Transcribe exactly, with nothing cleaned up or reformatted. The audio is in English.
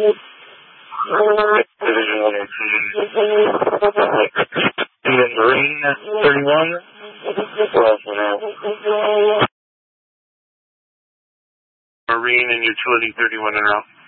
Division one eighteen. And then Marine thirty-one. We're also now. Marine and Utility thirty-one are out.